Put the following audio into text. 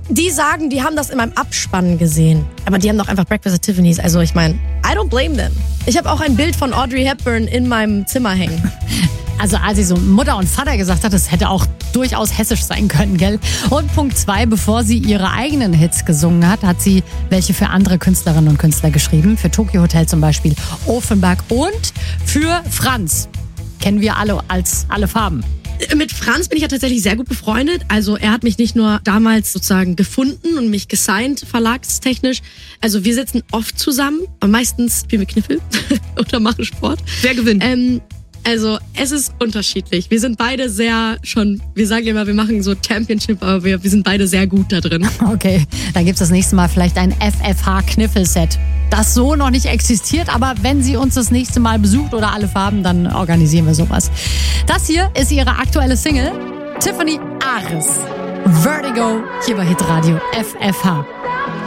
Die sagen, die haben das in meinem Abspann gesehen. Aber die haben doch einfach Breakfast at Tiffany's. Also ich meine, I don't blame them. Ich habe auch ein Bild von Audrey Hepburn in meinem Zimmer hängen. Also als sie so Mutter und Vater gesagt hat, das hätte auch durchaus hessisch sein können, gell? Und Punkt 2, bevor sie ihre eigenen Hits gesungen hat, hat sie welche für andere Künstlerinnen und Künstler geschrieben. Für Tokyo Hotel zum Beispiel Offenbach und für Franz. Kennen wir alle als Alle Farben. Mit Franz bin ich ja tatsächlich sehr gut befreundet. Also er hat mich nicht nur damals sozusagen gefunden und mich gesigned, verlagstechnisch. Also wir sitzen oft zusammen, aber meistens spielen wir Kniffel oder machen Sport. Wer gewinnt? Also es ist unterschiedlich. Wir sind beide wir sagen immer, wir machen so Championship, aber wir sind beide sehr gut da drin. Okay, dann gibt's das nächste Mal vielleicht ein FFH-Kniffelset, das so noch nicht existiert, aber wenn sie uns das nächste Mal besucht oder Alle Farben, dann organisieren wir sowas. Das hier ist ihre aktuelle Single, Tiffany Ares, Vertigo, hier bei Hitradio FFH.